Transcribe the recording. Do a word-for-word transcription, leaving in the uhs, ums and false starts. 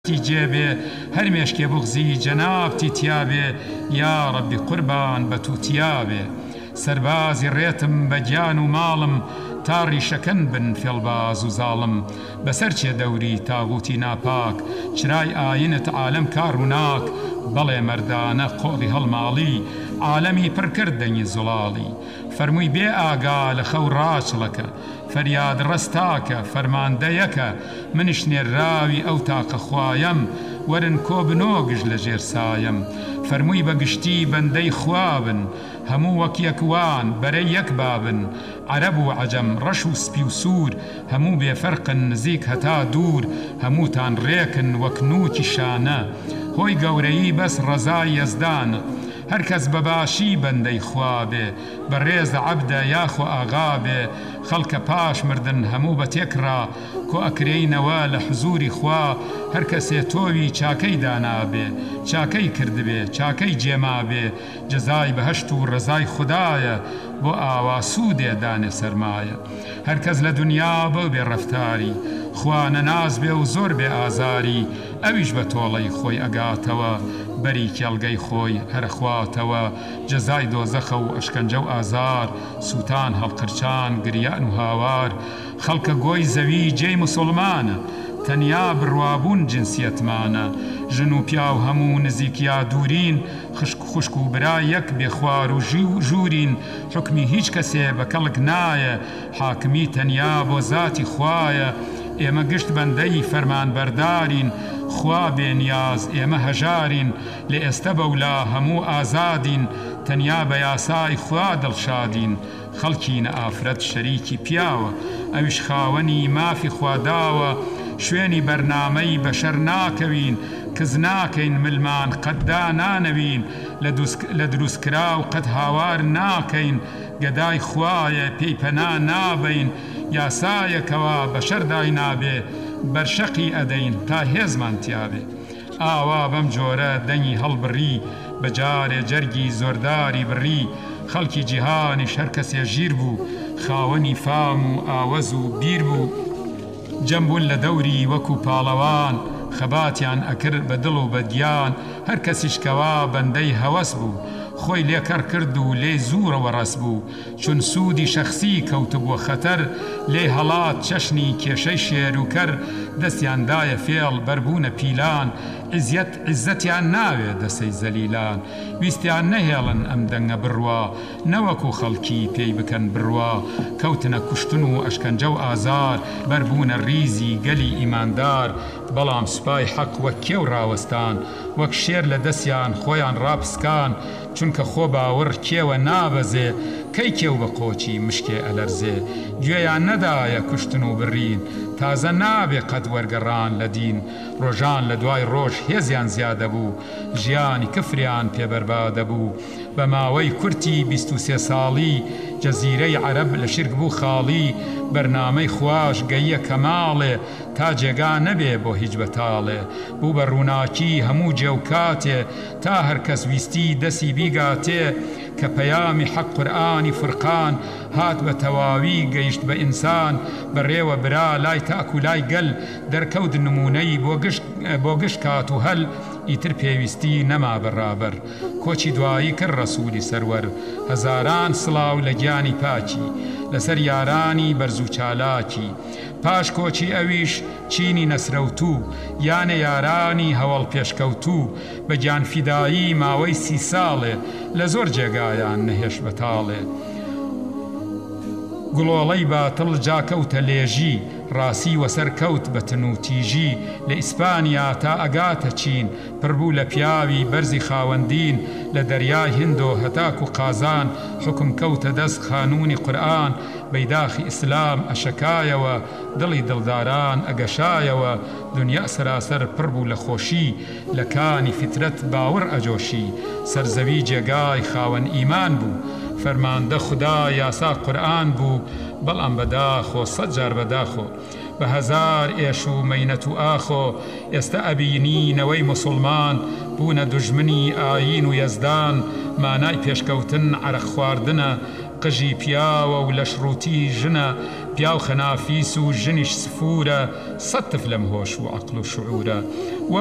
جێبێ هەر مێشکێ بغزی جەنابتی تیابێ یا ڕەبی قوربان بە تو تیابێ سەربازی ڕێتم بە گیان و ماڵم تا ڕیشەکەن بن فێڵباز و زاڵم بەسەر چێ دەوری تاغوتی ناپاک چرای ئاینت عالەم کار و ناک بەڵێ مەردانە قۆڵی هەڵماڵی عالەمی پڕ کرد دەنگی زوڵاڵی فەرمووی بێ ئاگا لە خەو ڕاچڵەکە فەریاد ڕستاکە فەرماندەیەکە منیش نێراوی ئەو تاقە خوایەم وەرن کۆبنۆگژ لە ژێر سایم فەرمووی بەگشتی بەندەی خوابن هەموو وەک یەکوان بەرەی یەک بابن عەرەب و عەجەم ڕەش و سپی و سوور هەموو بێفەرقن نزیک هەتا دوور هەمووتان ڕێکن وەک نووکی شانە هۆی گەورەیی بەس ڕەزای یەزدانە هەر کەس بەباشی بەندەی خوابێ بەڕێز عەبدە یاخۆ ئاغابێ خەڵکە پاش مردن هەموو بە تێکڕا کۆ ئەکرێینەوە لە حزوری خوا هەر کەسێ تۆوی چاکەی دانابێ چاکەی کردبێ چاکەی جێمابێ جەزای بەهەشت و ڕەزای خودایە بۆ ئاوا سوودێ دانێ سەرمایە هەر کەس لە دنیا بەو بێ ڕەفتاری خوا نەناز بێ و زۆر بێ ئازاری ئەویش بە تۆڵەی خۆی ئەگاتەوە بەری کێڵگەی خۆی هەرەخواتەوە جەزای دۆزەخە و ئەشکەنجە و ئازار سووتان هەڵقرچان گریان و هاوار خەڵکە گۆی زەوی جێی موسڵمانە تەنیا بڕوابوون جنسیەتمانە ژن و پیا و هەموو نزیکیا دوورین خشک و خوشک و برا یەک بێخوار و ژوورین حکمی هیچ کەسێ بە کەڵک نایە حاکمی تەنیا بۆ زاتی خوایە ئێمە گشت بەندەی فەرمان بەردارین خوا بێنیاز ئێمە هەژارین لە ئێستە بەولا هەموو ئازادین تەنیا بە یاسای خوا دڵشادین خەڵکی نەئافرەت شەریکی پیاوە ئەویش خاوەنی مافی خواداوە شوێنی بەرنامەی بەشەر ناکەوین کز ناکەین ملمان قەتدا نانەوین لە دروستکرا و قەت هاوار ناکەین گەدای خوایە پێی پەنا نابین یاسایەکەوە بەشەر دای نابێ بەرشەقی ئەدەین تا هێزمان تیابێ ئاوا بەم جۆرە دەنگی هەڵبڕی بەجارێ جەرگی زۆرداری بڕی خەڵکی جیهانیش هەر کەسێ ژیر بوو خاوەنی فام و ئاوەز و بیر بوو جەمبوون لە دەوری وەکو پاڵەوان خەباتیان ئەکرد بە دڵ و بە گیان هەر کەسیشکەوا بەندەی هەوەس بوو خۆی لێکەڕ کرد و لێ زوورەوە ڕەس بوو چون سوودی شەخسی کەوتبووە خەتەر لێ هەڵات چەشنی کێشەی شێر و کەر دەستیاندایە فێڵ بەربوونە پیلان عزیەت عزەتیان ناوێ دەسەی زەلیلان ویستیان نەهێڵن ئەم دەنگە بڕوا نەوەکو خەڵکی پێی بکەن بڕوا کەوتنە کوشتن و ئەشکەنجە و ئازار بەربوونە ریزی گەلی ئیماندار بەڵام سوپای حەق وەک کێو ڕاوەستان وەک شێر لە دەستیان خۆیان ڕاپسکان چونکە خۆ باوەڕ کێوە نابەزێ کەی کێو بە قۆچی مشکێ ئەلەرزێ گوێیان نەدایە کوشتن و بڕین تازە نابێ قەت وەرگەڕان لە دین ڕۆژان لە دوای ڕۆژ هێزیان زیادە بوو ژیانی کفریان پێبەربادە بوو بە ماوەی کورتی بیست و سێ ساڵی جەزیرەی عەرەب لە شرک بوو خاڵی بەرنامەی خوش گەیە کەماڵێ تا جێگا نەبێ بۆ هیچ بەتاڵێ بوو بە ڕووناکی هەموو جێوکاتێ تا هەر کەس ویستی دەسی بیگاتێ کە پەیامی حەق قورئانی فرقان هات بە تەواوی گەیشت بە ئینسان بەڕێوە برا لای تاک و لای گەل دەرکەوت نمونەی بۆ گشت کات و هەل ئیتر پێویستی نەما بەڕابەر کۆچی دوایی کرد ڕەسوولی سەروەر هەزاران سڵاو لە گیانی پاکی لەسەر یارانی بەرز و چالاکی پاش کۆچی ئەویش چینی نەسرەوتوو یانە یارانی هەوڵ پێشکەوتوو بە گیانفیدایی ماوەی سی ساڵێ لە زۆر جێگایان نەهێش بەتاڵێ گوڵۆڵەی باتڵ جاکەوتە لێژی ڕاستی وەسەر کەوت بە تنوتیژی لە ئیسپانیا تا ئەگاتە چین پڕبوو لە پیاوی بەرزی خاوەندین لە دەریای هندۆ هەتاک و قازان حکم کەوتە دەست خانوونی قورئان بەیداخی ئیسلام ئەشەکایەوە دڵی دڵداران ئەگەشایەوە دنیا سەراسەر پڕبوو لە خۆشی لە کانی فترەت باوەڕ ئەجۆشی سەرزەوی جێگای خاوەن ئیمان بوو فەرماندە خدا یاسا قورئان بوو بەڵام بەداخۆ سەد جار بەداخۆ بە هەزار ئێش و مەینەت و ئاخۆ ئێستا ئەبینینەوەی موسڵمان بوونە دوژمنی ئاین و یەزدان مانای پێشکەوتن عەرق خواردنە قژی پیاوە و لە شڕوتی ژنە پیا و خەنافیس و ژنیش سفورە سەد تف لەم هۆش و عەقڵ و شعورە